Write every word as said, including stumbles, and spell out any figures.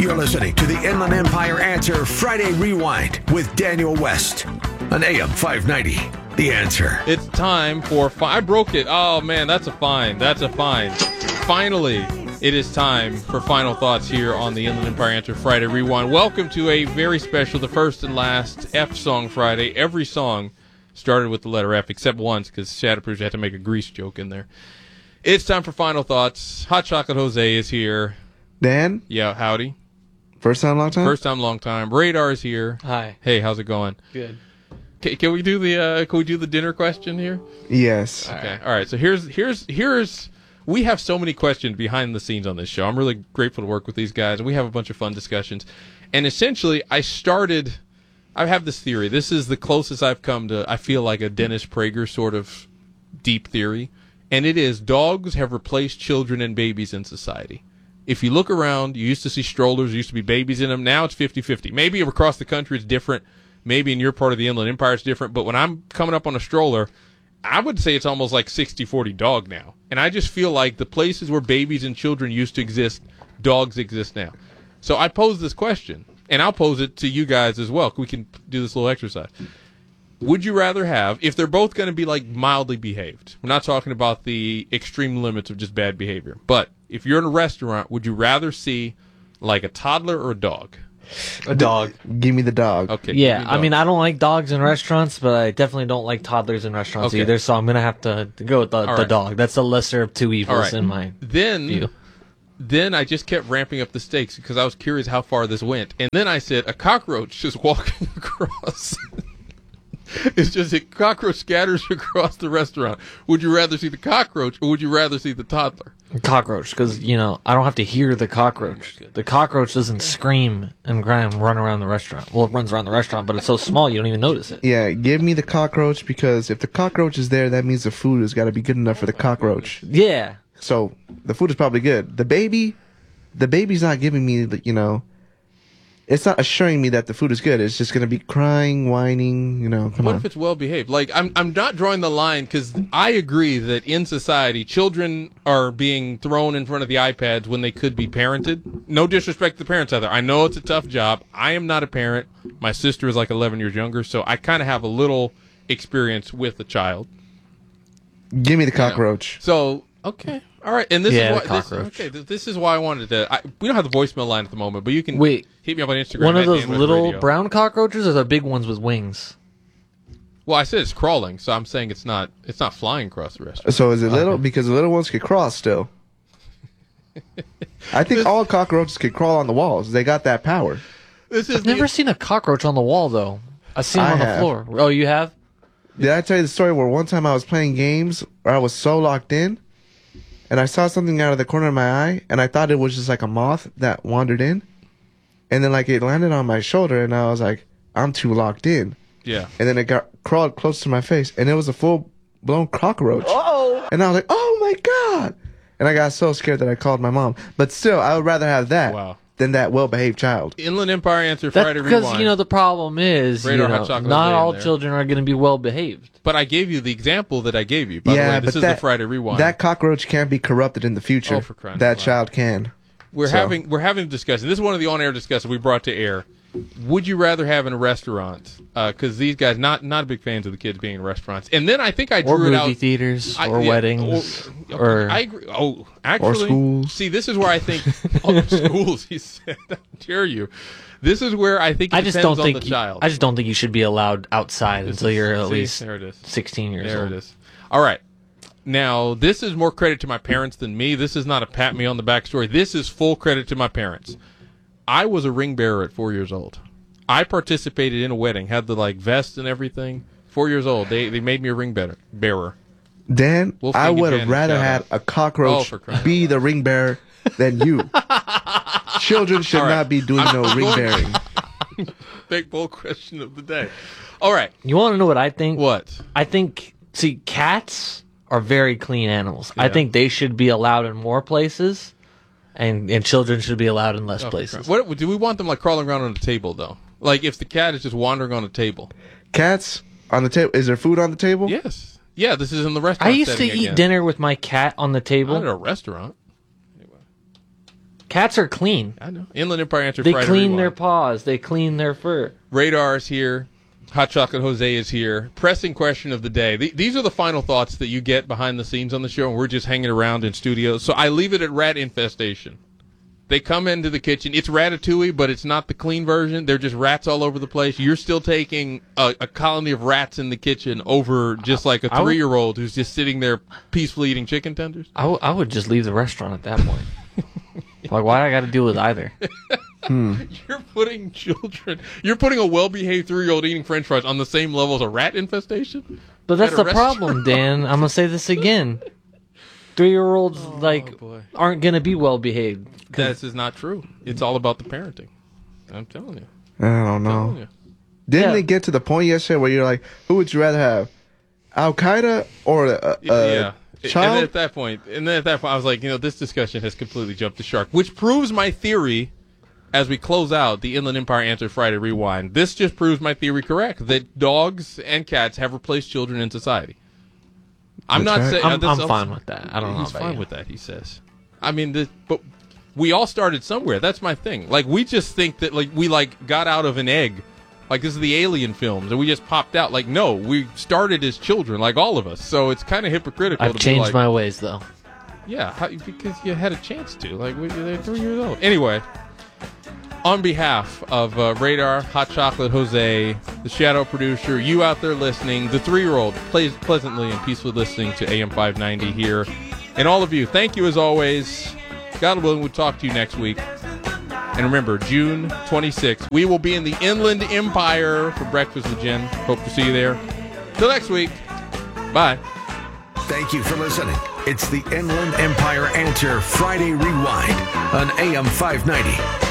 You're listening to the Inland Empire Answer Friday Rewind with Daniel West on A M five ninety. The Answer. It's time for... Fi- I broke it. Oh, man, that's a fine. That's a fine. Finally, it is time for final thoughts here on the Inland Empire Answer Friday Rewind. Welcome to a very special, the first and last F Song Friday. Every song started with the letter F, except once, because Shatterproof had to make a grease joke in there. It's time for final thoughts. Hot Chocolate Jose is here. Dan? Yeah, howdy. First time, long time? First time, long time. Radar is here. Hi. Hey, how's it going? Good. Can, can we do the uh, can we do the dinner question here? Yes. Okay. All right. So here's here's here's we have so many questions behind the scenes on this show. I'm really grateful to work with these guys, and we have a bunch of fun discussions. And essentially, I started. I have this theory. This is the closest I've come to. I feel like a Dennis Prager sort of deep theory, and it is dogs have replaced children and babies in society. If you look around, you used to see strollers, used to be babies in them. Now it's fifty-fifty. Maybe across the country it's different. Maybe in your part of the Inland Empire it's different. But when I'm coming up on a stroller, I would say it's almost like sixty forty dog now. And I just feel like the places where babies and children used to exist, dogs exist now. So I pose this question, and I'll pose it to you guys as well. We can do this little exercise. Would you rather have, if they're both going to be like mildly behaved, we're not talking about the extreme limits of just bad behavior, but if you're in a restaurant, would you rather see like a toddler or a dog? A dog. Give me the dog. Okay. Yeah, I mean, I don't like dogs in restaurants, but I definitely don't like toddlers in restaurants Okay. either, so I'm going to have to to go with the, All the right. dog. That's the lesser of two evils All right. in my Then, view. then I just kept ramping up the stakes because I was curious how far this went. And then I said, a cockroach just walking across. It's just a cockroach scatters across the restaurant. Would you rather see the cockroach or would you rather see the toddler? Cockroach, because, you know, I don't have to hear the cockroach. The cockroach doesn't scream and cry and run around the restaurant. Well, it runs around the restaurant, but it's so small you don't even notice it. Yeah, give me the cockroach because if the cockroach is there, that means the food has got to be good enough for the cockroach. Yeah. So the food is probably good. The baby, the baby's not giving me, the, you know, it's not assuring me that the food is good. It's just going to be crying, whining, you know, come What on. if it's well behaved? Like, I'm I'm not drawing the line because I agree that in society, children are being thrown in front of the iPads when they could be parented. No disrespect to the parents out there. I know it's a tough job. I am not a parent. My sister is like eleven years younger, so I kind of have a little experience with a child. Give me the cockroach. So, okay. All right. And this Yeah, is why the this, cockroach. okay, th- this is why I wanted to I, we don't have the voicemail line at the moment, but you can Wait. hit me up on Instagram. One of at those Dan West little Radio. brown cockroaches or the big ones with wings? Well, I said it's crawling, so I'm saying it's not it's not flying across the restaurant. So is it little? Because the little ones could cross still. I think all cockroaches could crawl on the walls. They got that power. This is I've never seen a cockroach on the wall, though. I've seen them I on the have. floor. Oh, you have? Did I tell you the story where one time I was playing games where I was so locked in and I saw something out of the corner of my eye and I thought it was just like a moth that wandered in and then like it landed on my shoulder and I was like, I'm too locked in. Yeah. And then it got crawled close to my face and it was a full blown cockroach. Oh! And I was like, oh my God! And I got so scared that I called my mom. But still, I would rather have that Wow. than that well behaved child. Inland Empire Answer That's Friday because, Rewind. you know, the problem is, you Radar Hot know, Chocolate not Jose in all there. children are going to be well behaved. But I gave you the example that I gave you. By the yeah, way, this but is that, the Friday Rewind. that cockroach can't be corrupted in the future. Oh, for crying out that loud. child can. we're so. having we're having a discussion. This is one of the on-air discussions we brought to air. Would you rather have in a restaurant? Because these guys not not big fans of the kids being in restaurants. And then I think I drew Or it movie out. theaters, I- or yeah, weddings, or, or... I agree. Oh, actually, schools. See, this is where I think oh, schools. He said, "How dare you?" This is where I think it I just depends don't think on the you- child. I just don't think you should be allowed outside This until is- you're at see, least there it is. sixteen years There old. it is. All right. Now, this is more credit to my parents than me. This is not a pat me on the back story. This is full credit to my parents. I was a ring bearer at four years old. I participated in a wedding, had the like vest and everything. Four years old. They they made me a ring bearer. bearer. Dan, Wolfgang I would Buchanan, have rather shout had out. a cockroach Oh, for crying be the ring bearer than you. Children should All right. not be doing I'm- no I'm ring going- bearing. Big bold question of the day. All right. You want to know what I think? What? I think, see, cats are very clean animals. I Yeah. think they should be allowed in more places, and, and children should be allowed in less Oh, for places. crying- What do we want them like crawling around on the table though? Like if the cat is just wandering on a table. Cats on the table. Is there food on the table? Yes. Yeah, this is in the restaurant. I used to setting eat again. dinner with my cat on the Not at table. a restaurant. Cats are clean. I know. Inland Empire Answer They Friday clean Rewind. their paws. They clean their fur. Radar is here. Hot Chocolate Jose is here. Pressing question of the day. The, these are the final thoughts that you get behind the scenes on the show, and we're just hanging around in studios. So I leave it at rat infestation. They come into the kitchen. It's Ratatouille, but it's not the clean version. They're just rats all over the place. You're still taking a, a colony of rats in the kitchen over just like a I would- three-year-old who's just sitting there peacefully eating chicken tenders. I, w- I would just leave the restaurant at that point. Like, why I got to deal with either? You're putting children, you're putting a well-behaved three-year-old eating French fries on the same level as a rat infestation? But that's At the a restaurant? problem, Dan. I'm gonna say this again. Three-year-olds like boy. aren't gonna be well behaved. This is not true. It's all about the parenting. I'm telling you. I don't I'm telling know. you. Didn't Yeah. it get to the point yesterday where you're like, who would you rather have, Al Qaeda or a, a yeah. And child? then at that point, and then at that point, I was like, you know, this discussion has completely jumped the shark, which proves my theory. As we close out the Inland Empire Answer Friday Rewind, this just proves my theory correct that dogs and cats have replaced children in society. I'm That's not right. saying I'm, that's- I'm fine with that. I don't know He's about fine you. with that. He says. I mean, this, but we all started somewhere. That's my thing. Like we just think that like we like got out of an egg. Like this is the Alien films, and we just popped out. Like no, we started as children, like all of us. So it's kind of hypocritical. I've to changed be like, my ways though. Yeah, how, because you had a chance to. Like we, they're three years old. Anyway, on behalf of uh, Radar, Hot Chocolate Jose, the Shadow Producer, you out there listening, the three-year-old plays pleasantly and peacefully listening to A M five ninety here, and all of you, thank you as always. God willing, we'll talk to you next week. And remember, June twenty-sixth, we will be in the Inland Empire for Breakfast with Jen. Hope to see you there. Till next week. Bye. Thank you for listening. It's the Inland Empire Answer Friday Rewind on A M five ninety.